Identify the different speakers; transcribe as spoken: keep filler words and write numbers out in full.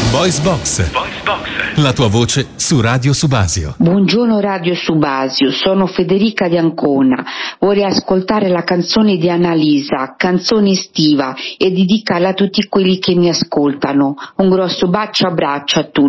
Speaker 1: Voice Box. Voice Box. La tua voce su Radio Subasio.
Speaker 2: Buongiorno Radio Subasio, sono Federica di Ancona. Vorrei ascoltare la canzone di Annalisa, canzone estiva, e dedicarla a tutti quelli che mi ascoltano. Un grosso bacio, abbraccio a tutti.